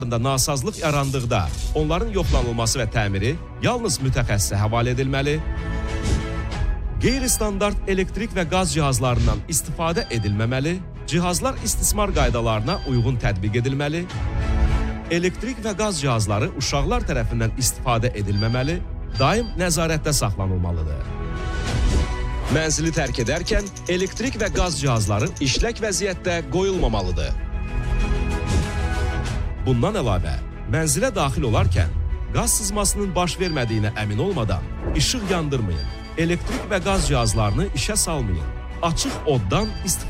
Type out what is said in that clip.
nasazlıq yarandıqda onların yoxlanılması və təmiri yalnız mütəxəssisə həvalə edilməli, qeyri-standart elektrik və qaz cihazlarından istifadə edilməməli, cihazlar istismar qaydalarına uyğun tətbiq edilməli, elektrik və qaz cihazları uşaqlar tərəfindən istifadə edilməməli, daim nəzarətdə saxlanılmalıdır. Mənzili tərk edərkən elektrik və qaz cihazları işlək vəziyyətdə qoyulmamalıdır. Bundan əlavə, mənzilə daxil olarkən qaz sızmasının baş vermədiyinə əmin olmadan işıq yandırmayın, elektrik və qaz cihazlarını işə salmayın, açıq oddan istifadə edin.